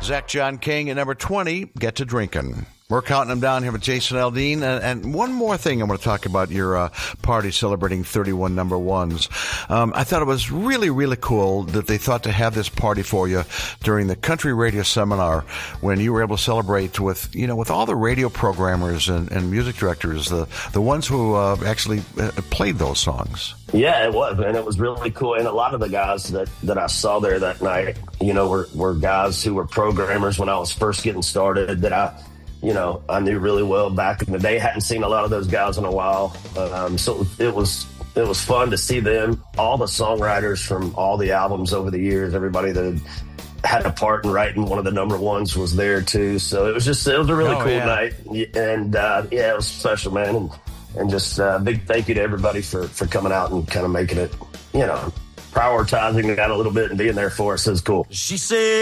Zach John King at number 20, Get to Drinkin'. We're counting them down here with Jason Aldean. And one more thing I want to talk about your party celebrating 31 number ones. I thought it was really, really cool that they thought to have this party for you during the country radio seminar when you were able to celebrate with, with all the radio programmers and music directors, the ones who actually played those songs. Yeah, it was, and it was really cool. And a lot of the guys that I saw there that night, were guys who were programmers when I was first getting started that I knew really well back in the day. Hadn't seen a lot of those guys in a while. So it was fun to see them, all the songwriters from all the albums over the years, everybody that had a part in writing one of the number ones was there too. So it was a really cool night. And it was special, man. And just big thank you to everybody for coming out and kind of making it, prioritizing that a little bit and being there for us. It was cool. She said,